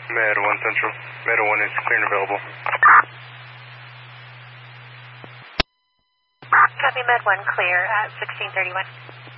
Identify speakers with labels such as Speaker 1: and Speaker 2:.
Speaker 1: Med 1 Central. Med 1 is clear and available.
Speaker 2: Copy, Med 1 clear at 1631.